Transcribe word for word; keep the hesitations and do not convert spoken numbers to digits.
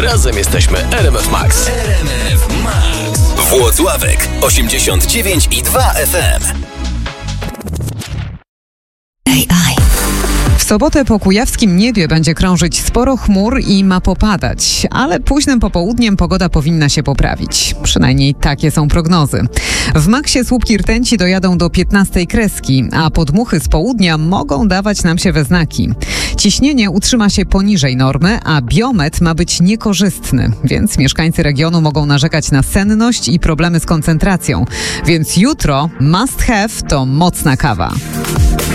Razem jesteśmy R M F Max. R M F Max. Włocławek osiemdziesiąt dziewięć i dwa F M. W sobotę po kujawskim niebie będzie krążyć sporo chmur i ma popadać, ale późnym popołudniem pogoda powinna się poprawić. Przynajmniej takie są prognozy. W maksie słupki rtęci dojadą do piętnastej kreski, a podmuchy z południa mogą dawać nam się we znaki. Ciśnienie utrzyma się poniżej normy, a biometr ma być niekorzystny, więc mieszkańcy regionu mogą narzekać na senność i problemy z koncentracją. Więc jutro must have to mocna kawa.